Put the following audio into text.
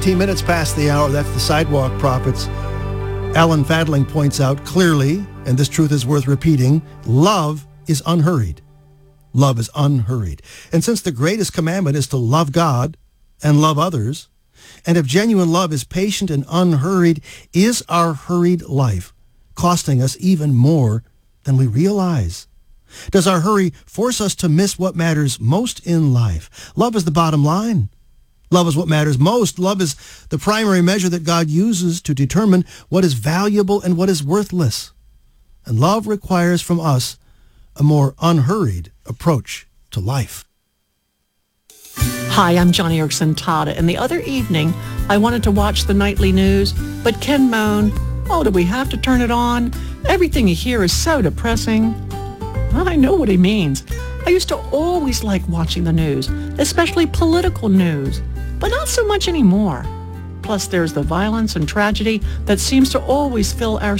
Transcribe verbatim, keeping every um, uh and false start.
fifteen minutes past the hour, that's the Sidewalk Prophets. Alan Fadling points out clearly, and this truth is worth repeating, love is unhurried. Love is unhurried. And since the greatest commandment is to love God and love others, and if genuine love is patient and unhurried, is our hurried life costing us even more than we realize? Does our hurry force us to miss what matters most in life? Love is the bottom line. Love is what matters most. Love is the primary measure that God uses to determine what is valuable and what is worthless. And love requires from us a more unhurried approach to life. Hi, I'm Johnny Erickson Tada, and the other evening I wanted to watch the nightly news, but Ken moaned, "Oh, do we have to turn it on? Everything you hear is so depressing." I know what he means. I used to always like watching the news, especially political news, but not so much anymore. Plus, there's the violence and tragedy that seems to always fill our